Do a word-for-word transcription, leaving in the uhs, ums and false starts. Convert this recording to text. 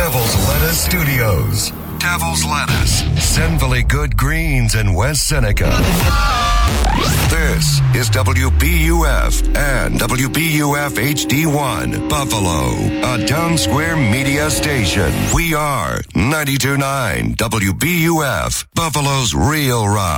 Devil's Lettuce Studios. Devil's Lettuce, Senville Good Greens in West Seneca. This is W B U F and W B U F H D one, Buffalo, a Town Square media station. We are ninety-two point nine W B U F, Buffalo's Real Rock.